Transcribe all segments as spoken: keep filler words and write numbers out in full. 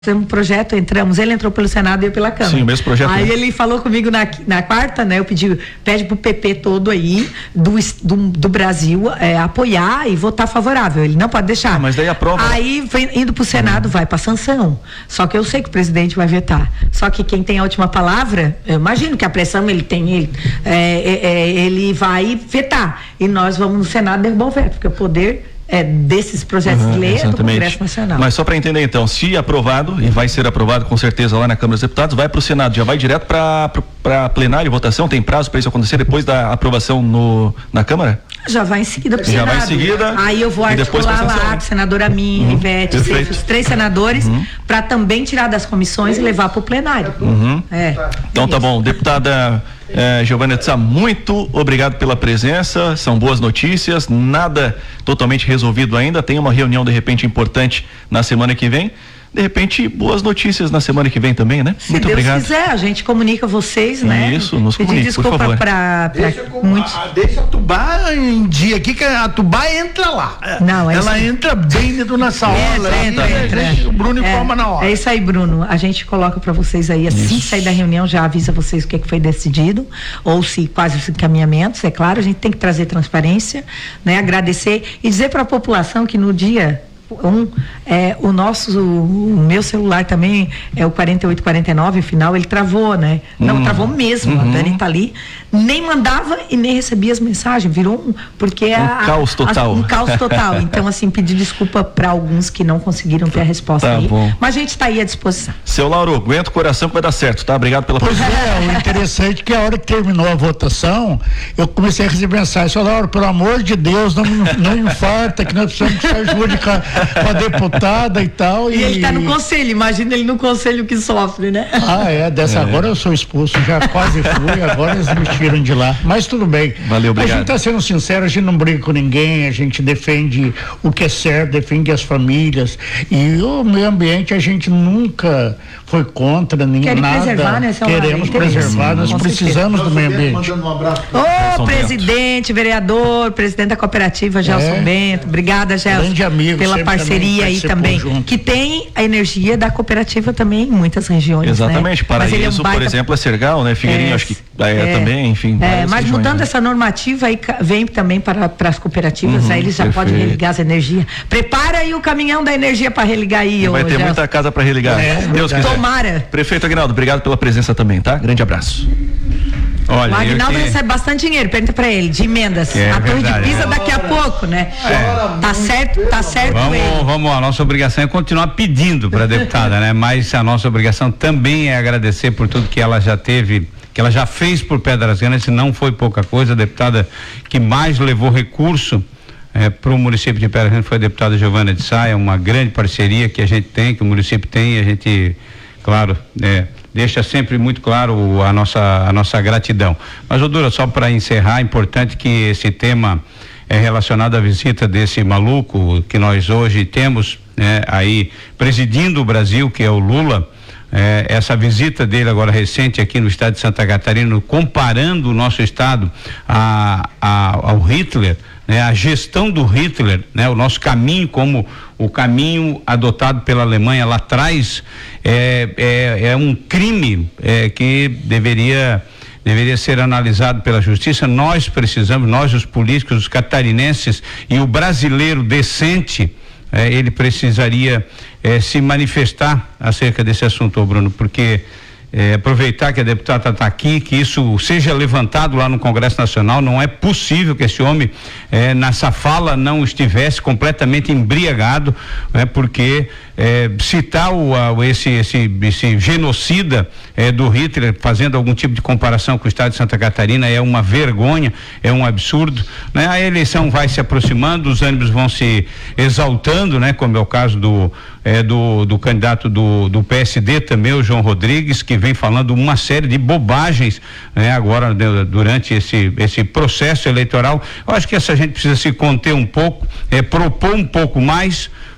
um projeto, entramos, ele entrou pelo Senado e eu pela Câmara. Sim, o mesmo projeto. Aí ele falou comigo na, na quarta, né, eu pedi, pede pro P P todo aí, do, do, do Brasil, é, apoiar e votar favorável, ele não pode deixar. Ah, mas daí aprova. Aí, vem, indo pro Senado, hum. vai pra sanção, só que eu sei que o presidente vai vetar, só que quem tem a última palavra, eu imagino que a pressão ele tem, ele, é, é, é, ele vai vetar, e nós vamos no Senado derrubar o veto, porque o poder é desses projetos uhum, de lei do Congresso Nacional. Mas só para entender então, se aprovado, e vai ser aprovado com certeza lá na Câmara dos Deputados, vai para o Senado, já vai direto para para plenário, votação, tem prazo para isso acontecer depois da aprovação no, na Câmara? Já vai em seguida para o Senado. Já vai em seguida. Aí eu vou articular lá, senadora Minha, uhum, Ivete, os três senadores, uhum, para também tirar das comissões e levar para o plenário. Uhum. É, então tá bom, deputada É, Giovana de Sá, muito obrigado pela presença, são boas notícias, nada totalmente resolvido ainda, tem uma reunião de repente importante na semana que vem, de repente boas notícias na semana que vem também, né? Se muito Deus obrigado. quiser, a gente comunica vocês, né? Isso, nos Pedir comunique, desculpa por favor. Pra, pra deixa, com, muitos... a, deixa a Tubá em dia aqui, que a Tubá entra lá. Não, é ela isso... entra bem dentro nessa entra, aula. Entra, aí, entra, entra. O Bruno é, informa na hora. É isso aí, Bruno. A gente coloca para vocês aí, assim que sair da reunião, já avisa vocês o que, é que foi decidido, ou se quais os encaminhamentos, é claro, a gente tem que trazer transparência, né? Agradecer e dizer para a população que no dia Um, é, o nosso, o, o meu celular também é o quarenta e oito quarenta e nove, final ele travou, né? Não, uhum. travou mesmo, uhum. A Dani tá ali, nem mandava e nem recebia as mensagens, virou um, porque um a, caos total. A, um caos total, então assim, pedir desculpa para alguns que não conseguiram ter a resposta tá aí, bom. mas a gente tá aí à disposição. Seu Lauro, aguenta o coração que vai dar certo, tá? Obrigado pela pois presença. É, o interessante é que a hora que terminou a votação, eu comecei a receber mensagem, seu Lauro, pelo amor de Deus, não, não infarta, que nós precisamos que você ajude com a deputada e tal. E, e ele tá no conselho, imagina ele no conselho que sofre, né? Ah, é, dessa é. Agora eu sou expulso, já quase fui, agora eles me tiram de lá, mas tudo bem. Valeu, obrigado. A gente tá sendo sincero, a gente não briga com ninguém, a gente defende o que é certo, defende as famílias, e o meio ambiente a gente nunca foi contra nem Querem nada. Preservar, né, Queremos preservar, nós precisamos certeza. do meio ambiente. Um abraço. Ô, presidente, vereador, presidente da cooperativa, Gelson é. Bento, obrigada, Gelson, grande amigo, pela parceria aí também, junto. Que tem a energia da cooperativa também em muitas regiões. Exatamente, né? Paraíso, é um baita... por exemplo, é Sergal, né? Figueirinho, é, acho que é, é também, enfim. É, mas regiões, mudando né? essa normativa aí, vem também para, para as cooperativas, uhum, aí eles já perfeito. podem religar as energias. Prepara aí o caminhão da energia para religar aí. Vai ter já... muita casa para religar. É, Deus quiser. Tomara. Prefeito Aguinaldo, obrigado pela presença também, tá? Grande abraço. Olha, o Aguinaldo que... recebe bastante dinheiro, pergunta pra ele, de emendas. É, a torre de Pisa é. daqui a pouco, né? É. Tá certo, tá certo vamos, ele. Vamos lá, a nossa obrigação é continuar pedindo para a deputada, né? Mas a nossa obrigação também é agradecer por tudo que ela já teve, que ela já fez por Pedras Grandes, não foi pouca coisa, a deputada que mais levou recurso é, para o município de Pedras Grandes foi a deputada Giovana de Sá, é uma grande parceria que a gente tem, que o município tem, e a gente, claro, é, deixa sempre muito claro a nossa, a nossa gratidão. Mas, Odura, só para encerrar, é importante que esse tema é relacionado à visita desse maluco que nós hoje temos, né, aí presidindo o Brasil, que é o Lula, é, essa visita dele agora recente aqui no estado de Santa Catarina, comparando o nosso estado a, a, ao Hitler, né, a gestão do Hitler, né, o nosso caminho como o caminho adotado pela Alemanha lá atrás é, é, é um crime é, que deveria deveria ser analisado pela justiça. Nós precisamos, nós os políticos, os catarinenses e o brasileiro decente, é, ele precisaria é, se manifestar acerca desse assunto, Bruno, porque É, aproveitar que a deputada está aqui, que isso seja levantado lá no Congresso Nacional. Não é possível que esse homem é, nessa fala não estivesse completamente embriagado, é, porque é, citar o, a, esse, esse, esse genocida é, do Hitler, fazendo algum tipo de comparação com o estado de Santa Catarina, é uma vergonha, é um absurdo, né? A eleição vai se aproximando, os ânimos vão se exaltando, né? Como é o caso do É, do, do candidato do, do P S D também, o João Rodrigues, que vem falando uma série de bobagens, né, agora de, durante esse, esse processo eleitoral. Eu acho que essa gente precisa se conter um pouco, é, propor um pouco mais,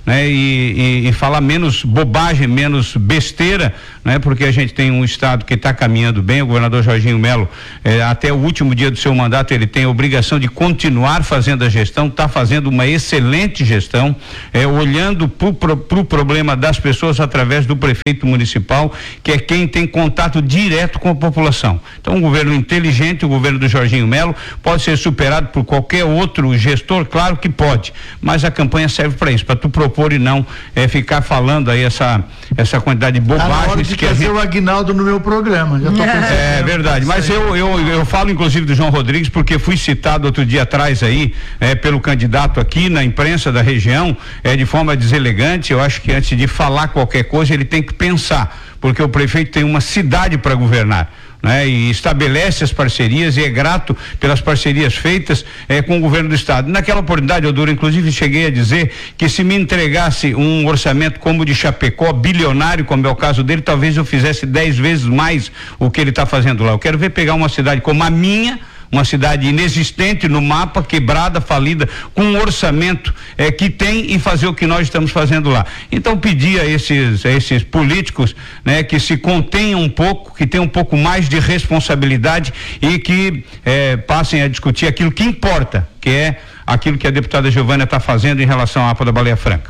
né? E, e, e falar menos bobagem, menos besteira, né? Porque a gente tem um estado que está caminhando bem. O governador Jorginho Melo, eh, até o último dia do seu mandato, ele tem a obrigação de continuar fazendo a gestão, está fazendo uma excelente gestão, eh, olhando para o pro, pro problema das pessoas através do prefeito municipal, que é quem tem contato direto com a população. Então, um governo inteligente, o governo do Jorginho Melo, pode ser superado por qualquer outro gestor, claro que pode, mas a campanha serve para isso, para tu propor e não eh, ficar falando aí essa essa quantidade de bobagens de que a trazer gente... o Aguinaldo no meu programa. Já tô pensando. É verdade, mas eu, eu eu falo inclusive do João Rodrigues porque fui citado outro dia atrás aí é, pelo candidato aqui na imprensa da região, é, de forma deselegante. Eu acho que antes de falar qualquer coisa ele tem que pensar, porque o prefeito tem uma cidade para governar, né? E estabelece as parcerias e é grato pelas parcerias feitas eh, com o governo do estado. Naquela oportunidade, Oduro, inclusive cheguei a dizer que se me entregasse um orçamento como o de Chapecó, bilionário, como é o caso dele, talvez eu fizesse dez vezes mais o que ele está fazendo lá. Eu quero ver pegar uma cidade como a minha, uma cidade inexistente no mapa, quebrada, falida, com um orçamento eh, que tem, e fazer o que nós estamos fazendo lá. Então pedir a esses, a esses políticos, né, que se contenham um pouco, que tenham um pouco mais de responsabilidade e que eh, passem a discutir aquilo que importa, que é aquilo que a deputada Giovânia está fazendo em relação à A P A da Baleia Franca.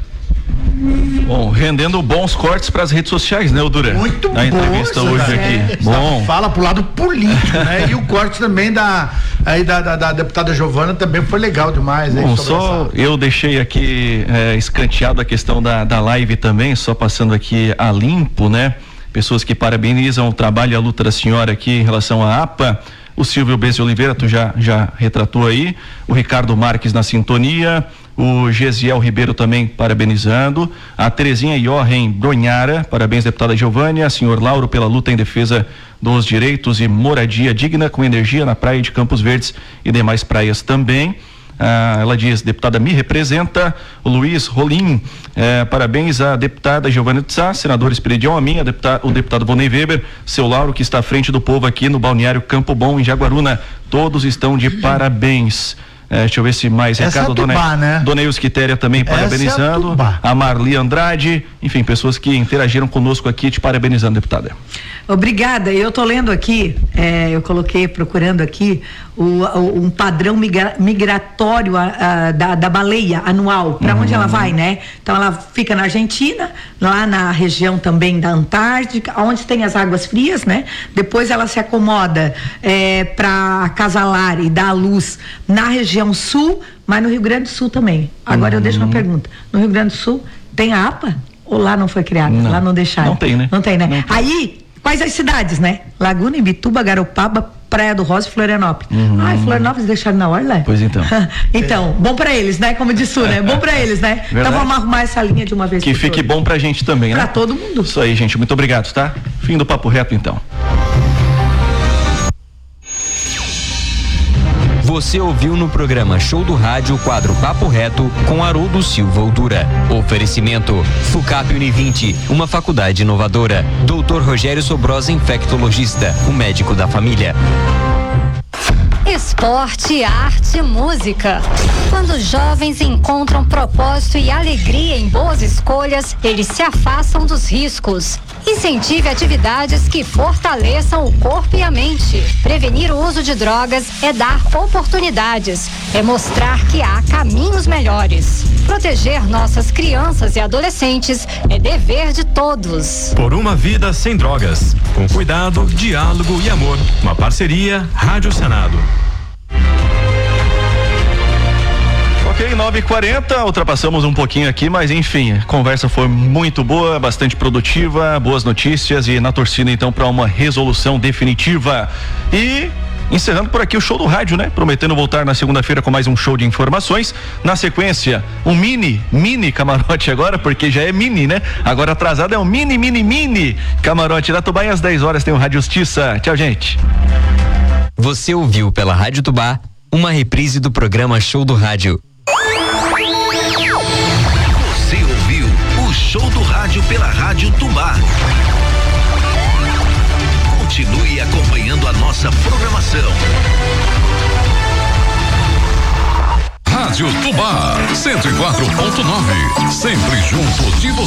Bom, rendendo bons cortes para as redes sociais, né, Odura? Muito bom. Na entrevista essa, hoje né? aqui. Bom. Fala pro lado político, né? E o corte também da, aí da, da, da deputada Giovana também foi legal demais. Bom, aí, só essa... eu deixei aqui é, escanteado a questão da, da live também, só passando aqui a limpo, né? Pessoas que parabenizam o trabalho e a luta da senhora aqui em relação à A P A. O Silvio Bez de Oliveira, tu já, já retratou aí. O Ricardo Marques na sintonia. O Gesiel Ribeiro também parabenizando. A Terezinha Jochen Bronhara, parabéns, deputada Giovânia. Senhor Lauro, pela luta em defesa dos direitos e moradia digna com energia na praia de Campos Verdes e demais praias também. Ah, ela diz, deputada me representa. O Luiz Rolim, eh, parabéns à deputada Giovânia Tsá, senador Esperidião, a mim, a deputada, o deputado Vonei Weber, seu Lauro, que está à frente do povo aqui no balneário Campo Bom, em Jaguaruna. Todos estão de parabéns. É, deixa eu ver se mais Essa recado. é Tubá, Dona, né? Dona Eus Quitéria também parabenizando. É a, a Marli Andrade, enfim, pessoas que interagiram conosco aqui te parabenizando, deputada. Obrigada. Eu tô lendo aqui, é, eu coloquei, procurando aqui o, o, um padrão migra, migratório a, a, da, da baleia anual, para uhum. onde ela vai, né? Então ela fica na Argentina, lá na região também da Antártica, onde tem as águas frias, né? Depois ela se acomoda é, para acasalar e dar à luz na região sul, mas no Rio Grande do Sul também. Agora uhum. eu deixo uma pergunta. No Rio Grande do Sul tem a A P A? Ou lá não foi criada? Não. Lá não deixaram? Não tem, né? Não tem, né? Não tem. Aí, quais as cidades, né? Laguna, Imbituba, Garopaba, Praia do Rosa e Florianópolis. Uhum. Ai, Florianópolis deixaram na orla? Pois então. Então, bom pra eles, né? Como disse o, né? Bom pra eles, né? Verdade. Então vamos arrumar essa linha de uma vez Que por fique todas. bom pra gente também, né? Pra todo mundo. Isso aí, gente. Muito obrigado, tá? Fim do Papo Reto, então. Você ouviu no programa Show do Rádio o quadro Papo Reto com Haroldo Silva Oldura. Oferecimento Fucap Univinte, uma faculdade inovadora. doutor Rogério Sobrosa, infectologista, o médico da família. Esporte, arte, música. Quando jovens encontram propósito e alegria em boas escolhas, eles se afastam dos riscos. Incentive atividades que fortaleçam o corpo e a mente. Prevenir o uso de drogas é dar oportunidades, é mostrar que há caminhos melhores. Proteger nossas crianças e adolescentes é dever de todos. Por uma vida sem drogas, com cuidado, diálogo e amor. Uma parceria Rádio Senado. Ok, nove e quarenta, ultrapassamos um pouquinho aqui, mas enfim, a conversa foi muito boa, bastante produtiva, boas notícias e na torcida então para uma resolução definitiva. E encerrando por aqui o show do rádio, né? Prometendo voltar na segunda-feira com mais um show de informações. Na sequência, um mini, mini camarote agora, porque já é mini, né? Agora atrasado é um mini, mini, mini camarote da Tubá e às dez horas tem o Rádio Justiça. Tchau, gente. Você ouviu pela Rádio Tubá uma reprise do programa Show do Rádio. Você ouviu o Show do Rádio pela Rádio Tubá. Continue acompanhando a nossa programação. Rádio Rádio Tubá, cento e quatro ponto nove. Sempre junto de você.